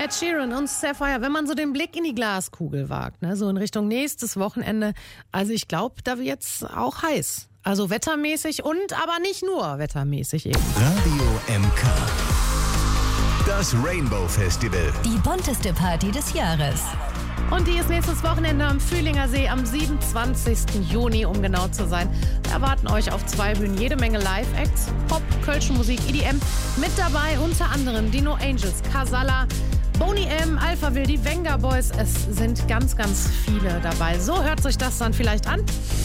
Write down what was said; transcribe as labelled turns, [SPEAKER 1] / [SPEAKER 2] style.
[SPEAKER 1] Ed Sheeran und Sapphire, wenn man so den Blick in die Glaskugel wagt, ne, so in Richtung nächstes Wochenende, also ich glaube, da wird's auch heiß. Also wettermäßig und aber nicht nur wettermäßig eben.
[SPEAKER 2] Radio MK. Das Rainbow Festival.
[SPEAKER 3] Die bunteste Party des Jahres.
[SPEAKER 1] Und die ist nächstes Wochenende am Fühlinger See am 27. Juni, um genau zu sein. Wir erwarten euch auf 2 Bühnen jede Menge Live-Acts, Pop, kölsche Musik, EDM. Mit dabei unter anderem die No Angels, Casala, Boney M, Alpha Will, die Venga Boys. Es sind ganz, ganz viele dabei. So hört sich das dann vielleicht an.